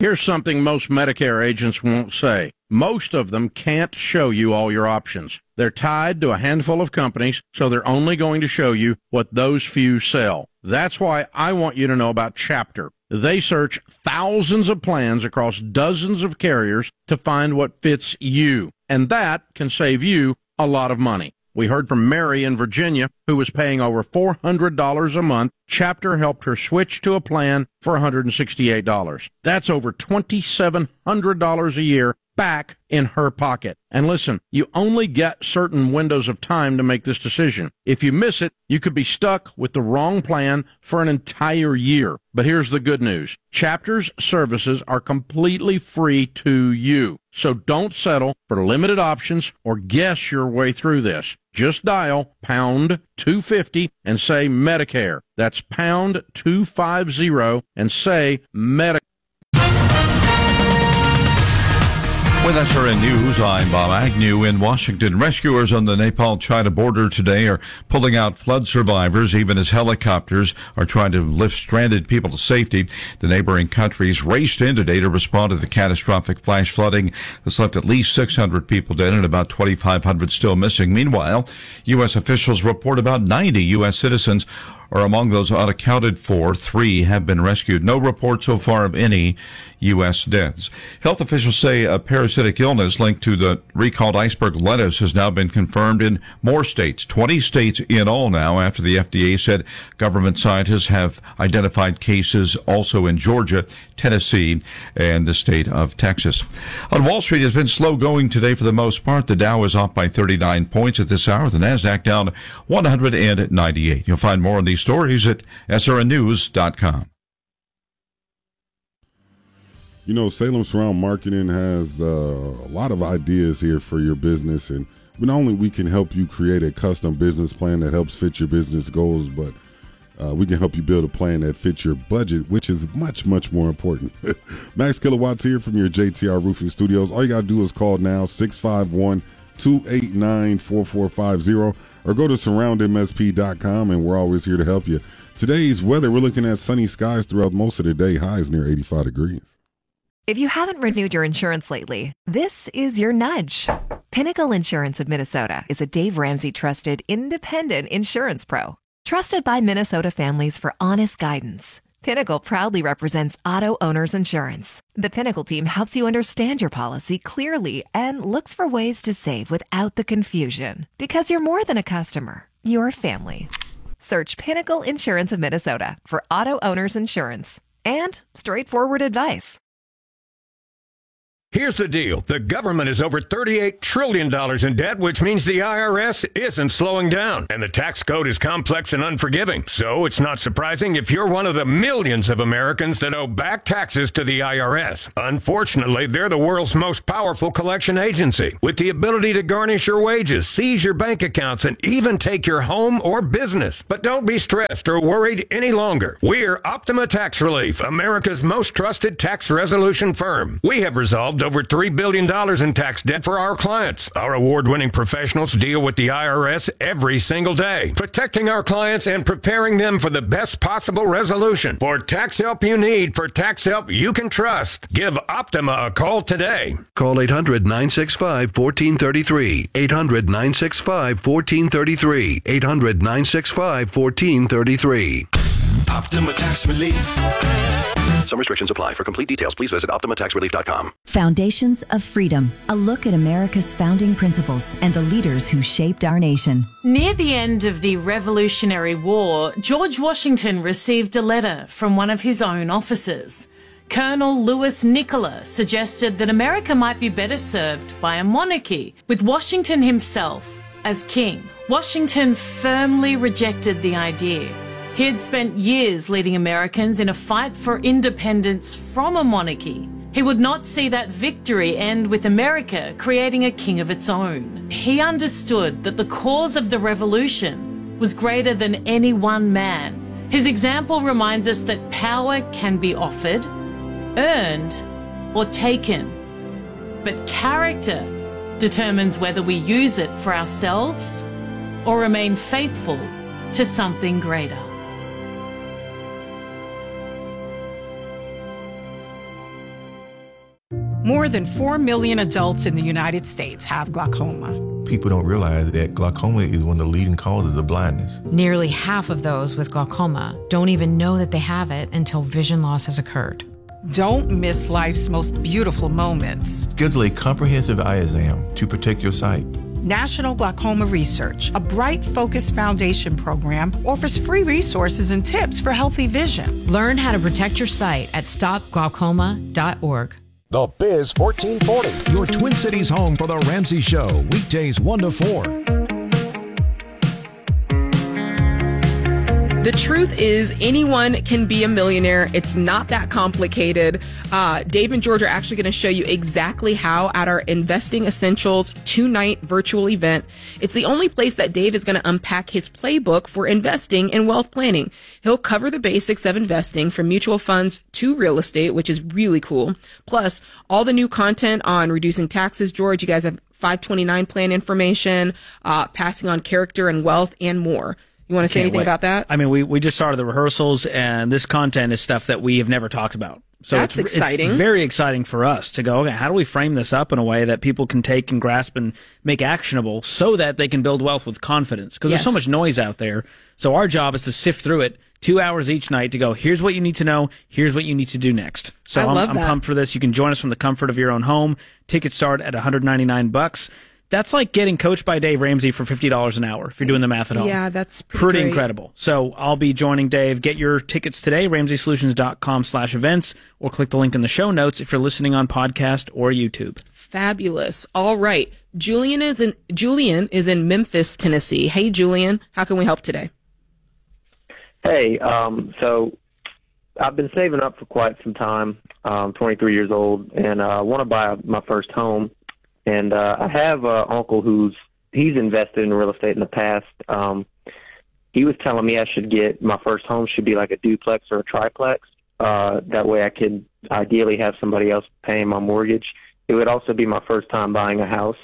Here's something most Medicare agents won't say. Most of them can't show you all your options. They're tied to a handful of companies, so they're only going to show you what those few sell. That's why I want you to know about Chapter. They search thousands of plans across dozens of carriers to find what fits you, and that can save you a lot of money. We heard from Mary in Virginia, who was paying over $400 a month. Chapter helped her switch to a plan for $168. That's over $2,700 a year back in her pocket. And listen, you only get certain windows of time to make this decision. If you miss it, you could be stuck with the wrong plan for an entire year. But here's the good news. Chapter's services are completely free to you. So don't settle for limited options or guess your way through this. Just dial pound 250 and say Medicare. That's pound 250 and say Medicare. With SRN News, I'm Bob Agnew in Washington. Rescuers on the Nepal-China border today are pulling out flood survivors, even as helicopters are trying to lift stranded people to safety. The neighboring countries raced in today to respond to the catastrophic flash flooding that's left at least 600 people dead and about 2,500 still missing. Meanwhile, U.S. officials report about 90 U.S. citizens are among those unaccounted for. 3 have been rescued. No report so far of any U.S. deaths. Health officials say a parasitic illness linked to the recalled iceberg lettuce has now been confirmed in more states, 20 states in all now, after the FDA said government scientists have identified cases also in Georgia, Tennessee, and the state of Texas. On Wall Street, it's been slow going today for the most part. The Dow is off by 39 points at this hour. The Nasdaq down 198. You'll find more on these stories at srnnews.com. You know, Salem Surround Marketing has a lot of ideas here for your business, and not only we can help you create a custom business plan that helps fit your business goals, but we can help you build a plan that fits your budget, which is much, much more important. Max Kilowatts here from your JTR Roofing Studios. All you got to do is call now, 651-289-4450, or go to surroundmsp.com, and we're always here to help you. Today's weather, we're looking at sunny skies throughout most of the day, highs near 85 degrees. If you haven't renewed your insurance lately, this is your nudge. Pinnacle Insurance of Minnesota is a Dave Ramsey trusted independent insurance pro. Trusted by Minnesota families for honest guidance. Pinnacle proudly represents auto owners insurance. The Pinnacle team helps you understand your policy clearly and looks for ways to save without the confusion. Because you're more than a customer, you're family. Search Pinnacle Insurance of Minnesota for auto owners insurance and straightforward advice. Here's the deal. The government is over $38 trillion in debt, which means the IRS isn't slowing down. And the tax code is complex and unforgiving. So it's not surprising if you're one of the millions of Americans that owe back taxes to the IRS. Unfortunately, they're the world's most powerful collection agency, with the ability to garnish your wages, seize your bank accounts, and even take your home or business. But don't be stressed or worried any longer. We're Optima Tax Relief, America's most trusted tax resolution firm. We have resolved over $3 billion in tax debt for our clients. Our award-winning professionals deal with the IRS every single day, protecting our clients and preparing them for the best possible resolution. For tax help you need, for tax help you can trust, give Optima a call today. Call 800-965-1433. 800-965-1433. 800-965-1433. Optima Tax Relief. Some restrictions apply. For complete details, please visit OptimaTaxRelief.com. Foundations of Freedom, a look at America's founding principles and the leaders who shaped our nation. Near the end of the Revolutionary War, George Washington received a letter from one of his own officers. Colonel Louis Nicola suggested that America might be better served by a monarchy, with Washington himself as king. Washington firmly rejected the idea. He had spent years leading Americans in a fight for independence from a monarchy. He would not see that victory end with America creating a king of its own. He understood that the cause of the revolution was greater than any one man. His example reminds us that power can be offered, earned, or taken. But character determines whether we use it for ourselves or remain faithful to something greater. More than 4 million adults in the United States have glaucoma. People don't realize that glaucoma is one of the leading causes of blindness. Nearly half of those with glaucoma don't even know that they have it until vision loss has occurred. Don't miss life's most beautiful moments. Schedule a comprehensive eye exam to protect your sight. National Glaucoma Research, a Bright Focus Foundation program, offers free resources and tips for healthy vision. Learn how to protect your sight at stopglaucoma.org. The Biz 1440, your Twin Cities home for The Ramsey Show, weekdays 1 to 4. The truth is, anyone can be a millionaire. It's not that complicated. Dave and George are actually going to show you exactly how at our Investing Essentials 2-night virtual event. It's the only place that Dave is going to unpack his playbook for investing and wealth planning. He'll cover the basics of investing from mutual funds to real estate, which is really cool. Plus, all the new content on reducing taxes. George, you guys have 529 plan information, passing on character and wealth, and more. You want to say anything about that? I mean, we just started the rehearsals, and this content is stuff that we have never talked about. So that's exciting. It's very exciting for us to go, okay, how do we frame this up in a way that people can take and grasp and make actionable so that they can build wealth with confidence? Because there's so much noise out there. So our job is to sift through it 2 hours each night to go, here's what you need to know, here's what you need to do next. So I'm pumped for this. You can join us from the comfort of your own home. Tickets start at $199. That's like getting coached by Dave Ramsey for $50 an hour if you're doing the math at home. Yeah, that's pretty incredible. So I'll be joining Dave. Get your tickets today, RamseySolutions.com/events, or click the link in the show notes if you're listening on podcast or YouTube. Fabulous. All right. Julian is in Memphis, Tennessee. Hey, Julian, how can we help today? Hey, so I've been saving up for quite some time. I'm 23 years old, and I want to buy my first home. And I have an uncle he's invested in real estate in the past. He was telling me I should get my first home should be like a duplex or a triplex. That way I could ideally have somebody else paying my mortgage. It would also be my first time buying a house.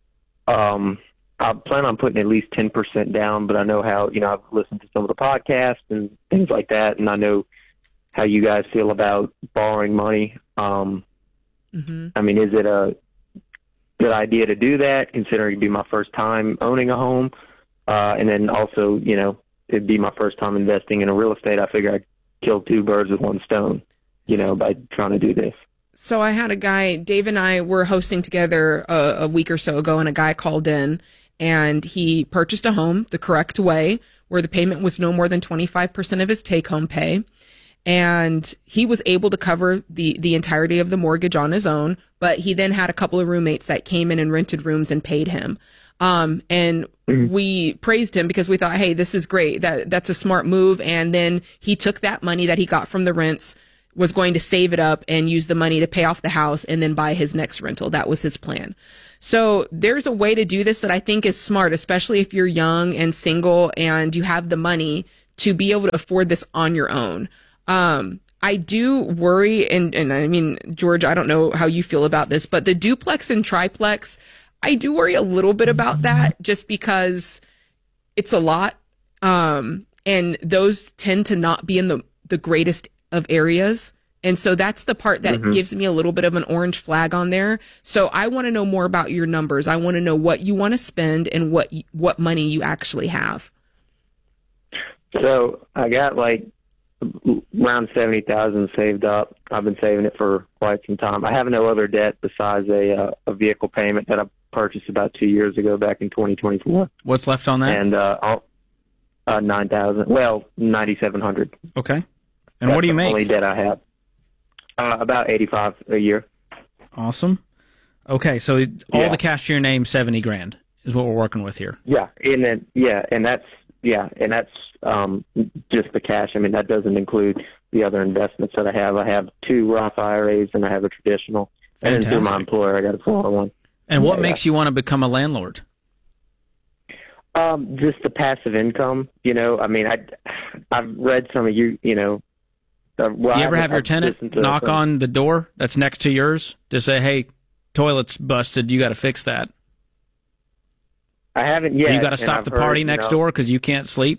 I plan on putting at least 10% down, but I know how, I've listened to some of the podcasts and things like that, and I know how you guys feel about borrowing money. I mean, is it a good idea to do that, considering it'd be my first time owning a home? And then also, it'd be my first time investing in a real estate. I figure I'd kill two birds with one stone, by trying to do this. So I had a guy, Dave and I were hosting together a week or so ago, and a guy called in, and he purchased a home the correct way, where the payment was no more than 25% of his take-home pay. And he was able to cover the entirety of the mortgage on his own, but he then had a couple of roommates that came in and rented rooms and paid him. And we praised him because we thought, hey, this is great. That's a smart move. And then he took that money that he got from the rents, was going to save it up and use the money to pay off the house and then buy his next rental. That was his plan. So there's a way to do this that I think is smart, especially if you're young and single and you have the money to be able to afford this on your own. I do worry, and I mean, George, I don't know how you feel about this, but the duplex and triplex, I do worry a little bit about that just because it's a lot. And those tend to not be in the greatest of areas. And so that's the part that gives me a little bit of an orange flag on there. So I want to know more about your numbers. I want to know what you want to spend and what money you actually have. So I got around $70,000 saved up. I've been saving it for quite some time. I have no other debt besides a vehicle payment that I purchased about 2 years ago, back in 2024. What's left on that? And $9,000. Well, $9,700. Okay. And what do you make? That's the only debt I have. About $85,000 a year. Awesome. Okay, so all the cash to your name, $70,000 is what we're working with here. Yeah, and that's just the cash. I mean, that doesn't include the other investments that I have. I have 2 Roth IRAs and I have a traditional. Fantastic. And then through my employer, I got a 401. And what makes you want to become a landlord? Just the passive income. I mean, I've read some of you. Well, you ever have your tenant knock on the door that's next to yours to say, "Hey, toilet's busted. You got to fix that." I haven't yet. Or you got to stop the party next door because you can't sleep.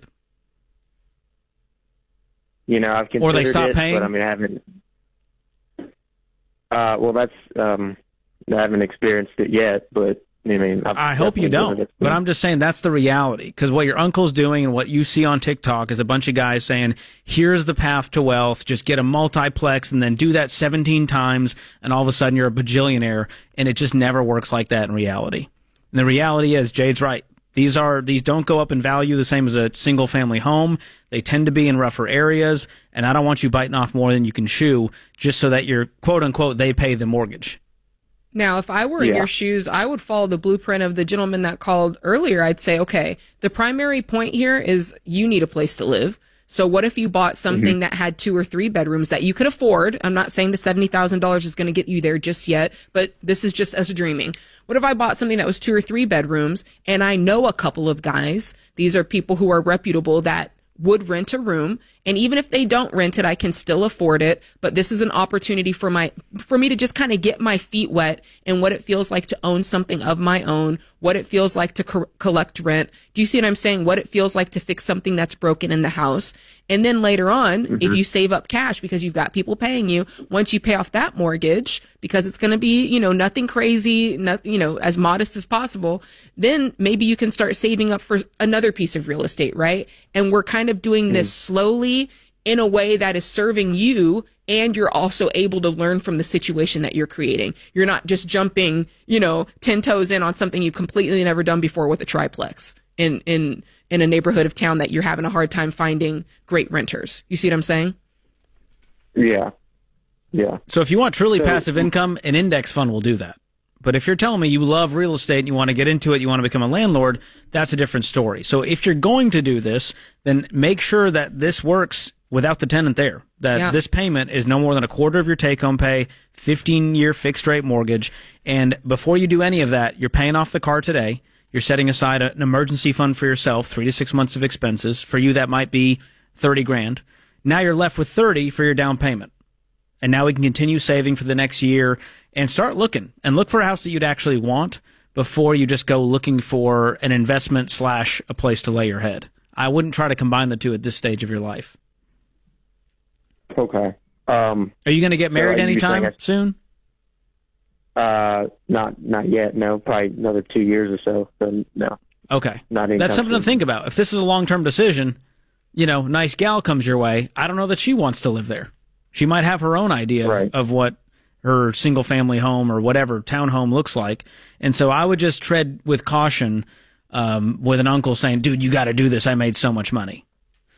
I've considered or they stop it, paying. But I mean, I haven't. Well, that's I haven't experienced it yet, but I mean, I hope you don't. But I'm just saying that's the reality. Because what your uncle's doing and what you see on TikTok is a bunch of guys saying, here's the path to wealth. Just get a multiplex and then do that 17 times. And all of a sudden you're a bajillionaire. And it just never works like that in reality. And the reality is, Jade's right. These don't go up in value the same as a single family home. They tend to be in rougher areas. And I don't want you biting off more than you can chew just so that you're, quote unquote, they pay the mortgage. Now, if I were in your shoes, I would follow the blueprint of the gentleman that called earlier. I'd say, okay, the primary point here is you need a place to live. So what if you bought something that had 2 or 3 bedrooms that you could afford? I'm not saying the $70,000 is going to get you there just yet, but this is just us dreaming. What if I bought something that was 2 or 3 bedrooms and I know a couple of guys, these are people who are reputable that would rent a room, and even if they don't rent it, I can still afford it. But this is an opportunity for me to just kind of get my feet wet in what it feels like to own something of my own, what it feels like to collect rent. Do you see what I'm saying? What it feels like to fix something that's broken in the house. And then later on, if you save up cash because you've got people paying you, once you pay off that mortgage, because it's going to be, nothing crazy, as modest as possible, then maybe you can start saving up for another piece of real estate, right? And we're kind of doing this slowly in a way that is serving you, and you're also able to learn from the situation that you're creating. You're not just jumping, 10 toes in on something you've completely never done before with a triplex in a neighborhood of town that you're having a hard time finding great renters. You see what I'm saying? Yeah. Yeah. So if you want truly passive income, an index fund will do that. But if you're telling me you love real estate and you want to get into it, you want to become a landlord, that's a different story. So if you're going to do this, then make sure that this works without the tenant there, that this payment is no more than a quarter of your take-home pay, 15-year fixed-rate mortgage. And before you do any of that, you're paying off the car today. You're setting aside an emergency fund for yourself, 3 to 6 months of expenses. For you, that might be $30,000. Now you're left with $30,000 for your down payment. And now we can continue saving for the next year and start looking and look for a house that you'd actually want before you just go looking for an investment / a place to lay your head. I wouldn't try to combine the two at this stage of your life. Okay. Are you going to get married anytime soon? Not yet. No, probably another 2 years or so. So no. Okay. Not anytime That's something soon. to think about. If this is a long-term decision, nice gal comes your way. I don't know that she wants to live there. She might have her own idea of what her single-family home or whatever townhome looks like. And so I would just tread with caution with an uncle saying, dude, you got to do this. I made so much money.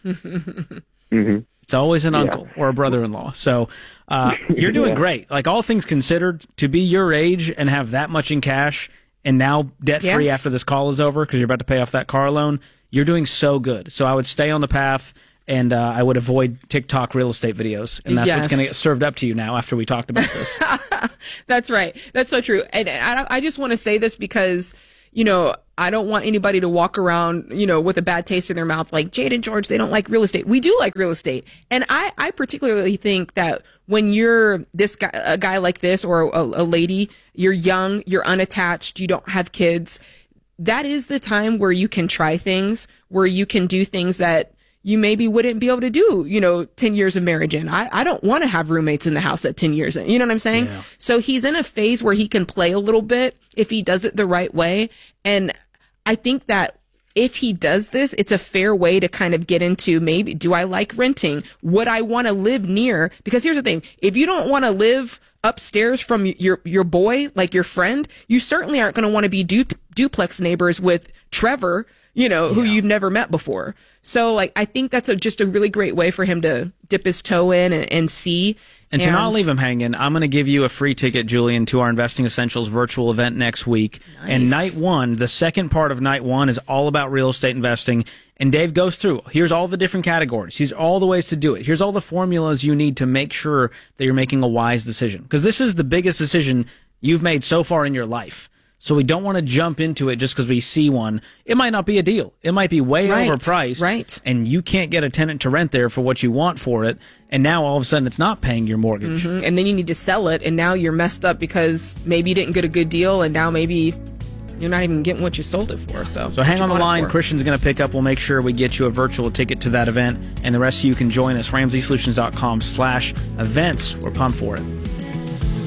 It's always an uncle or a brother-in-law. So you're doing great. Like, all things considered, to be your age and have that much in cash and now debt-free after this call is over because you're about to pay off that car loan, you're doing so good. So I would stay on the path. And I would avoid TikTok real estate videos. And that's what's going to get served up to you now after we talked about this. That's right. That's so true. And I just want to say this because, I don't want anybody to walk around, with a bad taste in their mouth like Jade and George, they don't like real estate. We do like real estate. And I particularly think that when you're a guy like this or a lady, you're young, you're unattached, you don't have kids, that is the time where you can try things, where you can do things that you maybe wouldn't be able to do, 10 years of marriage in. I don't want to have roommates in the house at 10 years in. You know what I'm saying? Yeah. So he's in a phase where he can play a little bit if he does it the right way. And I think that if he does this, it's a fair way to kind of get into maybe, do I like renting? Would I want to live near? Because here's the thing. If you don't want to live upstairs from your boy, like your friend, you certainly aren't going to want to be duplex neighbors with Trevor, who you've never met before. So, I think that's just a really great way for him to dip his toe in and see. And to not leave him hanging, I'm going to give you a free ticket, Julian, to our Investing Essentials virtual event next week. Nice. And night one, the second part of night one, is all about real estate investing. And Dave goes through, here's all the different categories. Here's all the ways to do it. Here's all the formulas you need to make sure that you're making a wise decision. Because this is the biggest decision you've made so far in your life. So we don't want to jump into it just because we see one. It might not be a deal. It might be way overpriced. Right. And you can't get a tenant to rent there for what you want for it. And now all of a sudden it's not paying your mortgage. Mm-hmm. And then you need to sell it. And now you're messed up because maybe you didn't get a good deal. And now maybe you're not even getting what you sold it for. So hang on the line. Christian's going to pick up. We'll make sure we get you a virtual ticket to that event. And the rest of you can join us. RamseySolutions.com/events. We're pumped for it.